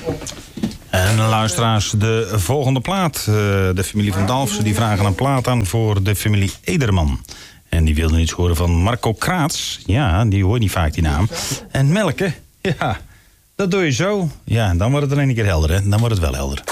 En luisteraars, de volgende plaat. De familie van Dalfsen die vragen een plaat aan voor de familie Ederman. En die wilden iets horen van Marco Kraats. Ja, die hoort niet vaak die naam. En Melke, ja, dat doe je zo. Ja, dan wordt het in één keer helder, hè. Dan wordt het wel helder.